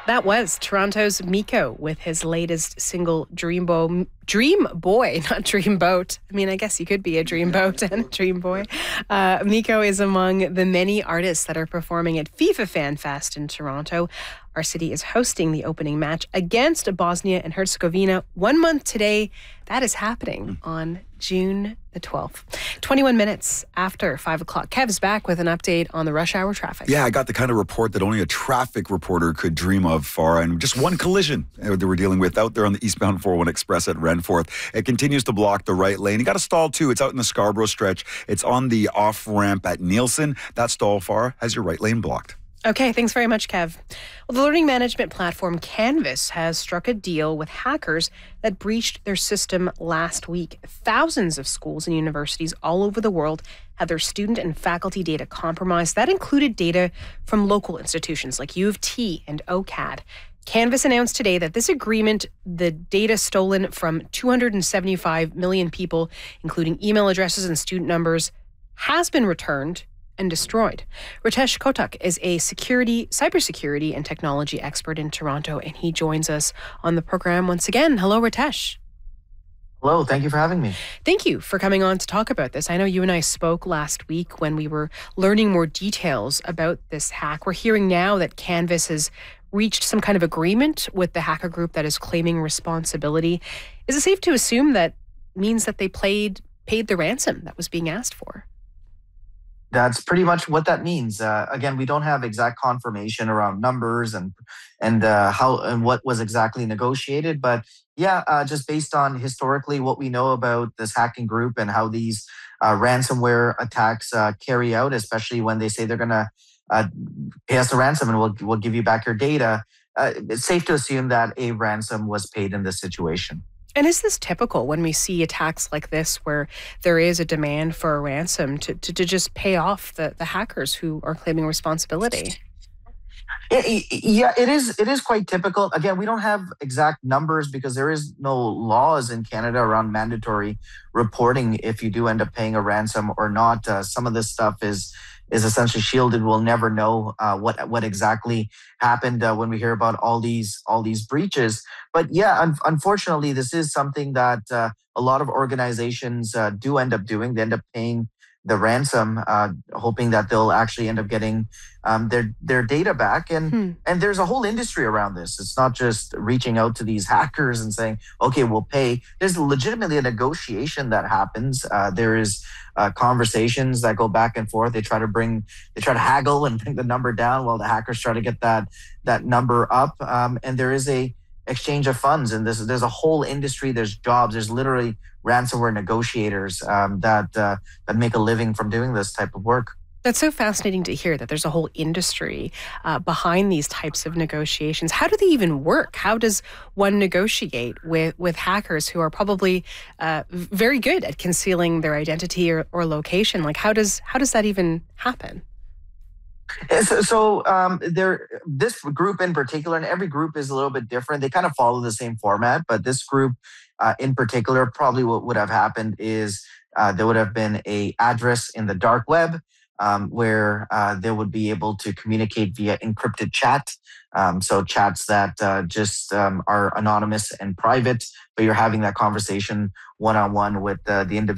That was Toronto's Miko with his latest single, Dream Boy, not Dreamboat. I mean, I guess you could be a dreamboat and a dream boy. Miko is among the many artists that are performing at FIFA Fan Fest in Toronto. Our city is hosting the opening match against Bosnia and Herzegovina 1 month today. That is happening on June the 12th. 21 minutes after 5 o'clock. Kev's back with an update on the rush hour traffic. Yeah, I got the kind of report that only a traffic reporter could dream of, Farah, and just one collision that we're dealing with out there on the eastbound 401 Express at Renforth. It continues to block the right lane. You got a stall too. It's out in the Scarborough stretch. It's on the off-ramp at Nielsen. That stall, Farah, has your right lane blocked. Okay, thanks very much, Kev. Well, the learning management platform Canvas has struck a deal with hackers that breached their system last week. Thousands of schools and universities all over the world had their student and faculty data compromised. That included data from local institutions like U of T and OCAD. Canvas announced today that this agreement, the data stolen from 275 million people, including email addresses and student numbers, has been returned and destroyed. Ritesh Kotak is a cybersecurity and technology expert in Toronto, and he joins us on the program once again. Hello, Ritesh. Hello, thank you for having me. Thank you for coming on to talk about this. I know you and I spoke last week when we were learning more details about this hack. We're hearing now that Canvas has reached some kind of agreement with the hacker group that is claiming responsibility. Is it safe to assume that means that they paid the ransom that was being asked for? That's pretty much what that means. Again, we don't have exact confirmation around numbers and how and what was exactly negotiated, but just based on historically what we know about this hacking group and how these ransomware attacks carry out, especially when they say they're going to pay us a ransom and we'll give you back your data. It's safe to assume that a ransom was paid in this situation. And is this typical when we see attacks like this where there is a demand for a ransom to just pay off the hackers who are claiming responsibility? It is quite typical. Again, we don't have exact numbers because there is no laws in Canada around mandatory reporting if you do end up paying a ransom or not. Some of this stuff is essentially shielded. We'll never know what exactly happened when we hear about all these breaches. But unfortunately, this is something that a lot of organizations do end up doing. They end up paying the ransom, hoping that they'll actually end up getting their data back. And there's a whole industry around this. It's not just reaching out to these hackers and saying, okay, we'll pay. There's legitimately a negotiation that happens. There is conversations that go back and forth. They try to haggle and bring the number down while the hackers try to get that number up. And there is a exchange of funds, and there's a whole industry. There's jobs. There's literally ransomware negotiators that make a living from doing this type of work. That's so fascinating to hear that there's a whole industry behind these types of negotiations. How do they even work? How does one negotiate with hackers who are probably very good at concealing their identity or location? Like, how does that even happen? So this group in particular, and every group is a little bit different. They kind of follow the same format, but this group in particular, probably what would have happened is there would have been a address in the dark web where they would be able to communicate via encrypted chat. So chats that are anonymous and private, but you're having that conversation one-on-one with the individual.